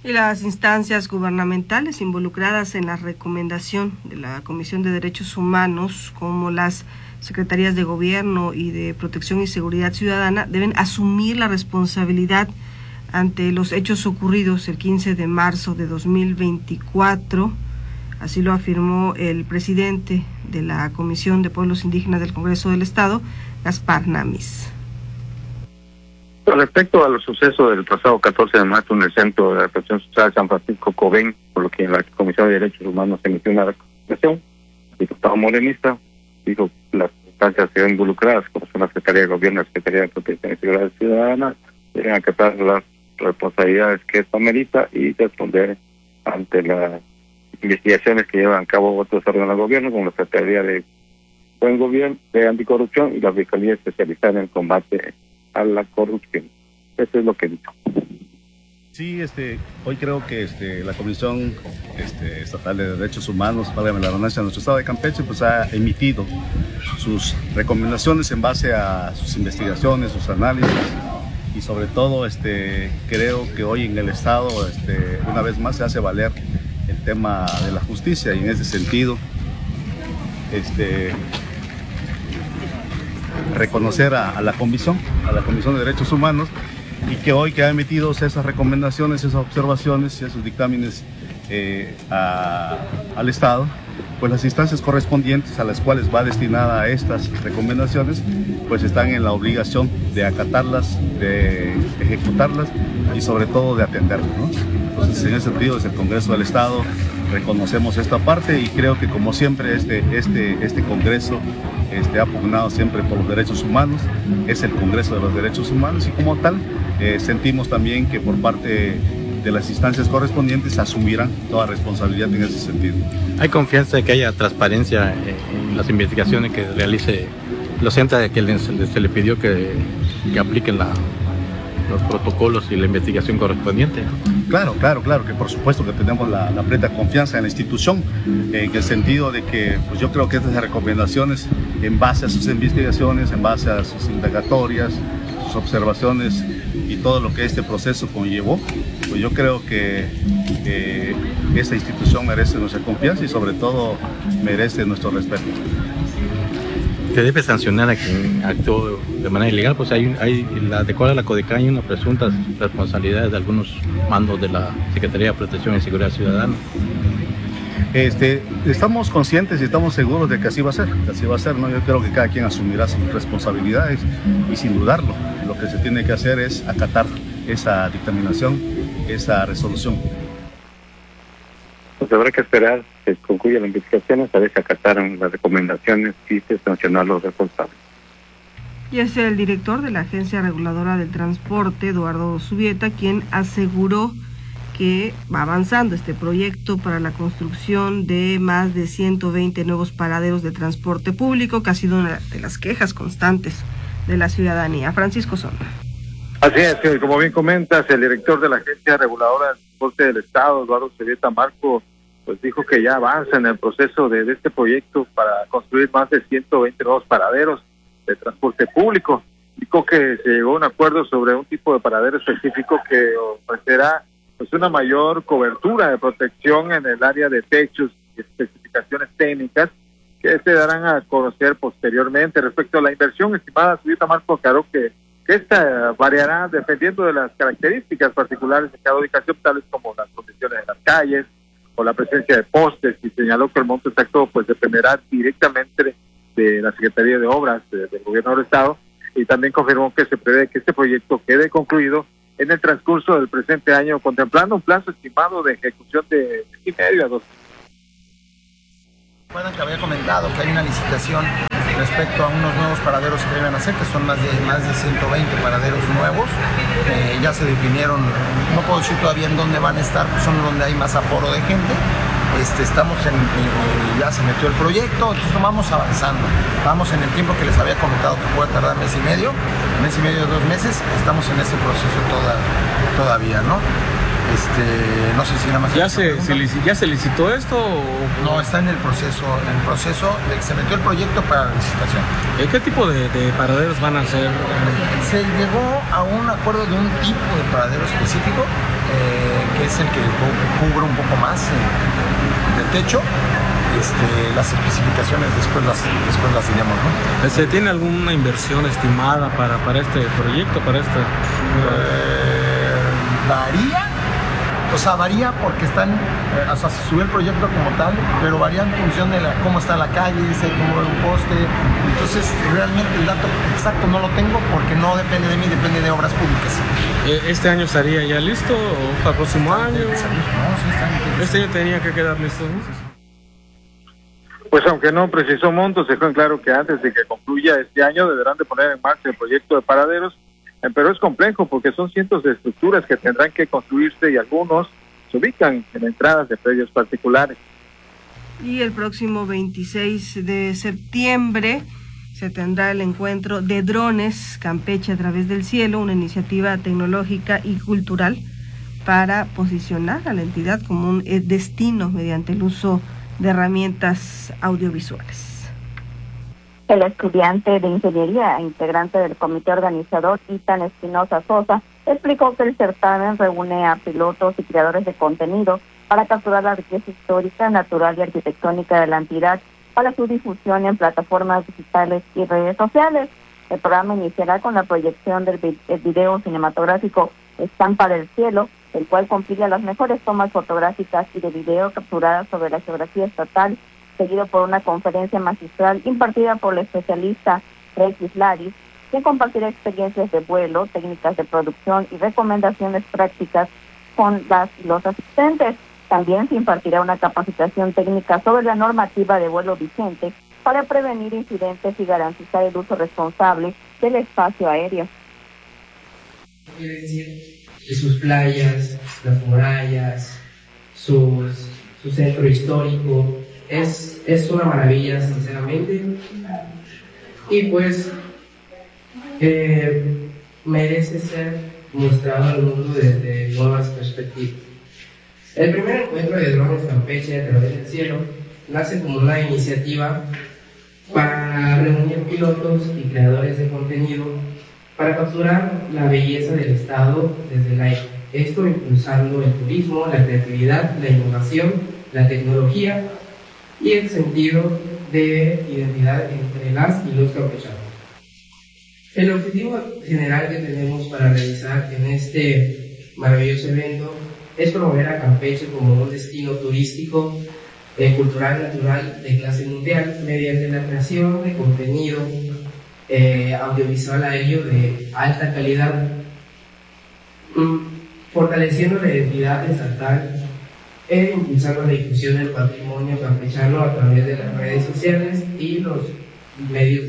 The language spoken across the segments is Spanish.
Y las instancias gubernamentales involucradas en la recomendación de la Comisión de Derechos Humanos, como las Secretarías de Gobierno y de Protección y Seguridad Ciudadana, deben asumir la responsabilidad ante los hechos ocurridos el 15 de marzo de 2024. Así lo afirmó el presidente de la Comisión de Pueblos Indígenas del Congreso del Estado, Gaspar Namis. Con respecto a los sucesos del pasado 14 de marzo en el Centro de Adaptación Social San Francisco Cobén, por lo que en la Comisión de Derechos Humanos emitió una recomendación, el diputado morenista dijo que las instancias que ven involucradas, como son la Secretaría de Gobierno, la Secretaría de Protección y Seguridad Ciudadana, deben acatar las responsabilidades que esto amerita y responder ante las investigaciones que llevan a cabo otros órganos del gobierno, como la Secretaría de Buen Gobierno, de Anticorrupción y la Fiscalía Especializada en el Combate a la Corrupción. Eso es lo que dijo. Sí, hoy creo que la Comisión Estatal de Derechos Humanos, válgame la redundancia, de nuestro estado de Campeche, pues ha emitido sus recomendaciones en base a sus investigaciones, sus análisis, y sobre todo creo que hoy en el estado una vez más se hace valer el tema de la justicia, y en ese sentido reconocer a la Comisión de Derechos Humanos, y que hoy que ha emitido esas recomendaciones, esas observaciones y esos dictámenes al Estado, pues las instancias correspondientes a las cuales va destinada estas recomendaciones, pues están en la obligación de acatarlas, de ejecutarlas y sobre todo de atenderlas, ¿no? Entonces, en ese sentido, desde el Congreso del Estado reconocemos esta parte, y creo que, como siempre, este Congreso ha pugnado siempre por los derechos humanos, es el Congreso de los Derechos Humanos, y como tal sentimos también que por parte de las instancias correspondientes asumirán toda responsabilidad en ese sentido. ¿Hay confianza de que haya transparencia en las investigaciones que realice los entes que se le pidió que apliquen los protocolos y la investigación correspondiente? Claro, que por supuesto que tenemos la plena confianza en la institución, en el sentido de que pues yo creo que estas recomendaciones, en base a sus investigaciones, en base a sus indagatorias, sus observaciones y todo lo que este proceso conllevó, pues yo creo que esta institución merece nuestra confianza y sobre todo merece nuestro respeto. Se debe sancionar a quien actuó de manera ilegal, pues de acuerdo a la CODECAN hay una presunta responsabilidad de algunos mandos de la Secretaría de Protección y Seguridad Ciudadana. Estamos conscientes y estamos seguros de que así va a ser, ¿no? Yo creo que cada quien asumirá sus responsabilidades, y sin dudarlo, lo que se tiene que hacer es acatar esa dictaminación, esa resolución. Pues habrá que esperar que concluya la investigación, a ver si acataron las recomendaciones y se sancionar a los responsables. Y es el director de la Agencia Reguladora del Transporte, Eduardo Zubieta, quien aseguró que va avanzando este proyecto para la construcción de más de 120 nuevos paraderos de transporte público, que ha sido una de las quejas constantes de la ciudadanía. Francisco Sonda. Así es, como bien comentas, el director de la Agencia Reguladora del Transporte del Estado, Eduardo Zubieta Marco, pues dijo que ya avanza en el proceso de este proyecto para construir más de 120 nuevos paraderos de transporte público. Dijo que se llegó a un acuerdo sobre un tipo de paradero específico que ofrecerá pues una mayor cobertura de protección en el área de techos y especificaciones técnicas que se darán a conocer posteriormente. Respecto a la inversión estimada, Zubieta Marco aclaró que esta variará dependiendo de las características particulares de cada ubicación, tales como las condiciones de las calles o la presencia de postes, y señaló que el monto exacto pues dependerá directamente de la Secretaría de Obras del Gobierno del Estado, y también confirmó que se prevé que este proyecto quede concluido en el transcurso del presente año, contemplando un plazo estimado de ejecución de 1.5 a 2. Recuerdan que había comentado que hay una licitación respecto a unos nuevos paraderos que deben hacer, que son más de 120 paraderos nuevos. Ya se definieron, no puedo decir todavía en dónde van a estar, pues son donde hay más aforo de gente. Estamos ya se metió el proyecto, entonces vamos avanzando. Vamos en el tiempo que les había comentado que puede tardar mes y medio, 2 meses, estamos en ese proceso todavía, ¿no? No sé si nada más... ¿Ya se licitó esto? O... No, está en el proceso de que se metió el proyecto para la licitación. ¿Qué tipo de paraderos van a ser? Se llegó a un acuerdo de un tipo de paradero específico, que es el que cubre un poco más del techo. Las especificaciones después las diremos, ¿no? ¿Se tiene alguna inversión estimada para este proyecto, varía porque se subió el proyecto como tal, pero varía en función de cómo está la calle, si hay como un poste. Entonces, realmente el dato exacto no lo tengo porque no depende de mí, depende de obras públicas. ¿Este año estaría ya listo o para el próximo año? No, sí, está listo. Este año tenía que quedar listo, ¿no? Pues aunque no precisó montos, dejó en claro que antes de que concluya este año deberán de poner en marcha el proyecto de paraderos, pero es complejo porque son cientos de estructuras que tendrán que construirse y algunos se ubican en entradas de predios particulares. Y el próximo 26 de septiembre se tendrá el encuentro de drones Campeche a través del cielo, una iniciativa tecnológica y cultural para posicionar a la entidad como un destino mediante el uso de herramientas audiovisuales. El estudiante de ingeniería e integrante del comité organizador, Ethan Espinosa Sosa, explicó que el certamen reúne a pilotos y creadores de contenido para capturar la riqueza histórica, natural y arquitectónica de la entidad para su difusión en plataformas digitales y redes sociales. El programa iniciará con la proyección del video cinematográfico Estampa del Cielo, el cual compila las mejores tomas fotográficas y de video capturadas sobre la geografía estatal, seguido por una conferencia magistral impartida por la especialista Rex Laris, quien compartirá experiencias de vuelo, técnicas de producción y recomendaciones prácticas con las y los asistentes. También se impartirá una capacitación técnica sobre la normativa de vuelo vigente para prevenir incidentes y garantizar el uso responsable del espacio aéreo. De sus playas, las murallas, su centro histórico, es una maravilla, sinceramente, y pues merece ser mostrado al mundo desde nuevas perspectivas. El primer encuentro de drones Campeche a través del cielo nace como una iniciativa para reunir pilotos y creadores de contenido para capturar la belleza del estado desde el aire. Esto impulsando el turismo, la creatividad, la innovación, la tecnología y el sentido de identidad entre las y los campechanos. El objetivo general que tenemos para realizar en este maravilloso evento es promover a Campeche como un destino turístico, cultural, natural de clase mundial mediante la creación de contenido audiovisual aéreo de alta calidad, fortaleciendo la identidad estatal e impulsando la difusión del patrimonio campechano a través de las redes sociales y los medios.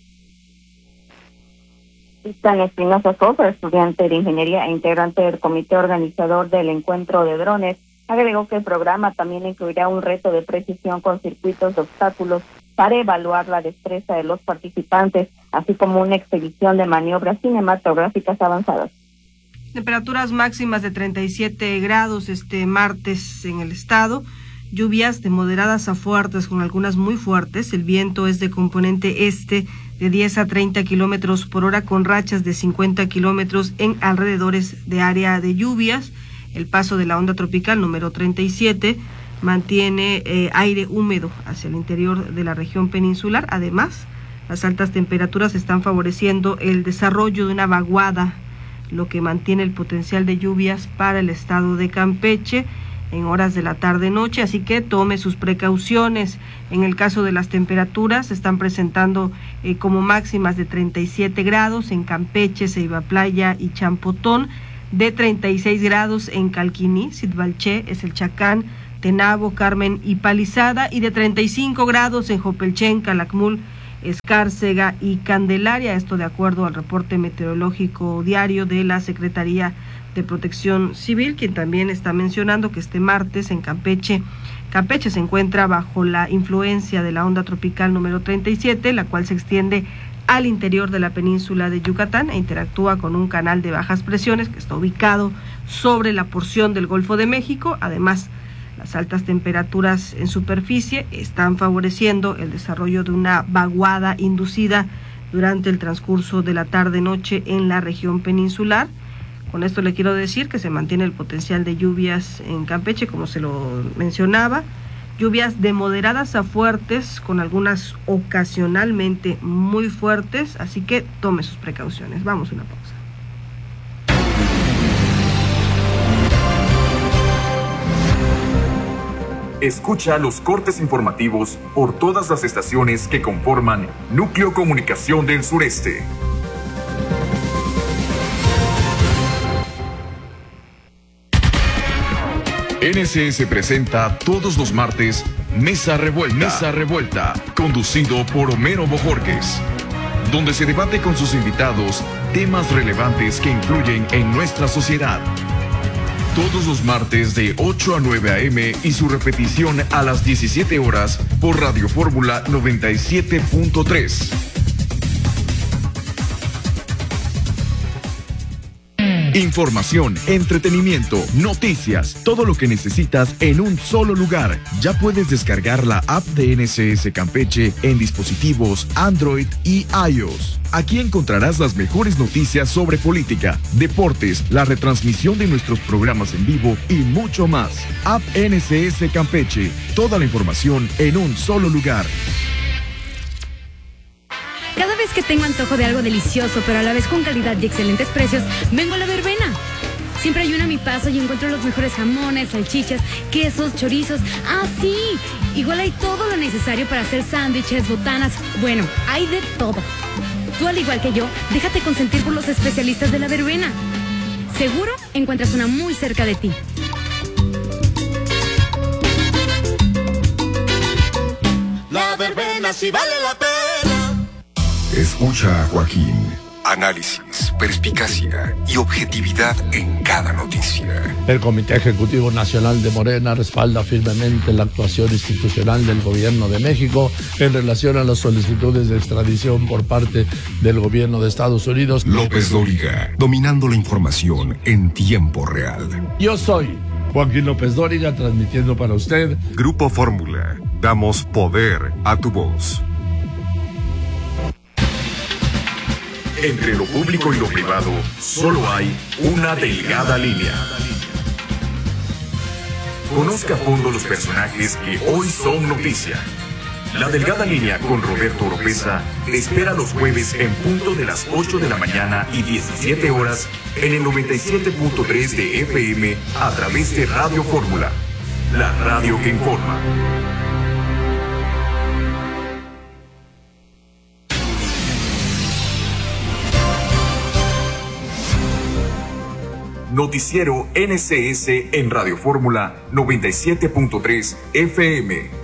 Ethan Espinosa Sosa, estudiante de ingeniería e integrante del comité organizador del encuentro de drones, agregó que el programa también incluirá un reto de precisión con circuitos de obstáculos para evaluar la destreza de los participantes, así como una expedición de maniobras cinematográficas avanzadas. Temperaturas máximas de 37 grados este martes en el estado, lluvias de moderadas a fuertes con algunas muy fuertes, el viento es de componente este de 10 a 30 kilómetros por hora con rachas de 50 kilómetros en alrededores de área de lluvias. El paso de la onda tropical número 37 mantiene aire húmedo hacia el interior de la región peninsular. Además, las altas temperaturas están favoreciendo el desarrollo de una vaguada, lo que mantiene el potencial de lluvias para el estado de Campeche en horas de la tarde-noche, así que tome sus precauciones. En el caso de las temperaturas, se están presentando como máximas de 37 grados en Campeche, Ceiba Playa y Champotón, de 36 grados en Calquiní, Sitbalché, Eselchacán, Tenabo, Carmen y Palizada, y de 35 grados en Jopelchen, Calakmul, Escárcega y Candelaria, esto de acuerdo al reporte meteorológico diario de la Secretaría de Protección Civil, quien también está mencionando que este martes en Campeche se encuentra bajo la influencia de la onda tropical número 37, la cual se extiende al interior de la península de Yucatán e interactúa con un canal de bajas presiones que está ubicado sobre la porción del Golfo de México. Además, las altas temperaturas en superficie están favoreciendo el desarrollo de una vaguada inducida durante el transcurso de la tarde-noche en la región peninsular. Con esto le quiero decir que se mantiene el potencial de lluvias en Campeche, como se lo mencionaba, lluvias de moderadas a fuertes, con algunas ocasionalmente muy fuertes, así que tome sus precauciones. Vamos a una pausa. Escucha los cortes informativos por todas las estaciones que conforman Núcleo Comunicación del Sureste. NSS presenta todos los martes Mesa Revuelta, conducido por Homero Bojorquez, donde se debate con sus invitados temas relevantes que influyen en nuestra sociedad. Todos los martes de 8 a 9 a.m. y su repetición a las 17 horas por Radio Fórmula 97.3. Información, entretenimiento, noticias, todo lo que necesitas en un solo lugar. Ya puedes descargar la app de NSS Campeche en dispositivos Android y iOS. Aquí encontrarás las mejores noticias sobre política, deportes, la retransmisión de nuestros programas en vivo y mucho más. App NSS Campeche, toda la información en un solo lugar. Cada vez que tengo antojo de algo delicioso, pero a la vez con calidad y excelentes precios, vengo a La Verbena. Siempre hay una a mi paso y encuentro los mejores jamones, salchichas, quesos, chorizos. ¡Ah, sí! Igual hay todo lo necesario para hacer sándwiches, botanas. Bueno, hay de todo. Tú, al igual que yo, déjate consentir por los especialistas de La Verbena. Seguro encuentras una muy cerca de ti. La Verbena sí vale la pena. Escucha a Joaquín. Análisis, perspicacia y objetividad en cada noticia. El Comité Ejecutivo Nacional de Morena respalda firmemente la actuación institucional del Gobierno de México en relación a las solicitudes de extradición por parte del Gobierno de Estados Unidos. López Dóriga, dominando la información en tiempo real. Yo soy Joaquín López Dóriga, transmitiendo para usted Grupo Fórmula. Damos poder a tu voz. Entre lo público y lo privado, solo hay una delgada línea. Conozca a fondo los personajes que hoy son noticia. La delgada línea con Roberto Oropeza te espera los jueves en punto de las 8 de la mañana y 17 horas en el 97.3 de FM a través de Radio Fórmula, la radio que informa. Noticiero NSS en Radio Fórmula 97.3 FM.